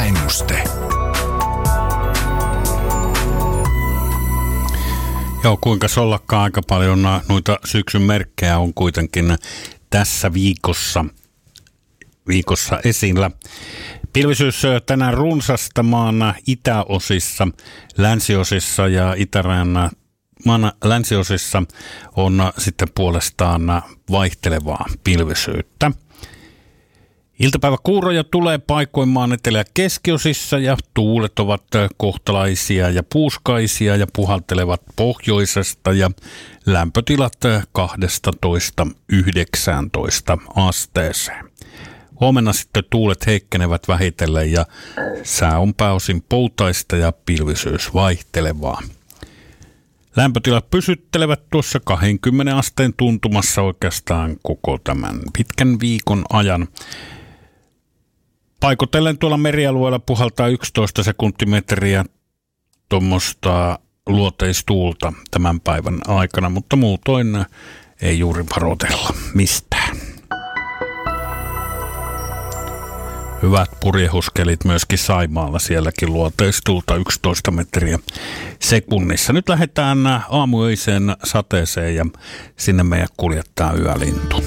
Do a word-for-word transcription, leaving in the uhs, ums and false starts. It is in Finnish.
Sääennuste. Joo, kuinka ollakaan aika paljon noita syksyn merkkejä on kuitenkin tässä viikossa, viikossa esillä. Pilvisyys tänään runsasta maan itäosissa, länsiosissa ja itärajan maan länsiosissa on sitten puolestaan vaihtelevaa pilvisyyttä. Iltapäiväkuuroja tulee paikoin maan etelä- ja keskiosissa ja tuulet ovat kohtalaisia ja puuskaisia ja puhaltelevat pohjoisesta ja lämpötilat kaksitoista yhdeksäntoista asteeseen. Huomenna sitten tuulet heikkenevät vähitellen ja sää on pääosin poutaista ja pilvisyys vaihtelevaa. Lämpötilat pysyttelevät tuossa kaksikymmentä asteen tuntumassa oikeastaan koko tämän pitkän viikon ajan. Paikotellen tuolla merialueella puhaltaa yksitoista sekuntimetriä tuommoista luoteistuulta tämän päivän aikana, mutta muutoin ei juuri varoitella mistään. Hyvät purjehuskelit myöskin Saimaalla, sielläkin luoteistuulta yksitoista metriä sekunnissa. Nyt lähdetään aamuöiseen sateeseen ja sinne meidät kuljettaa yölintu.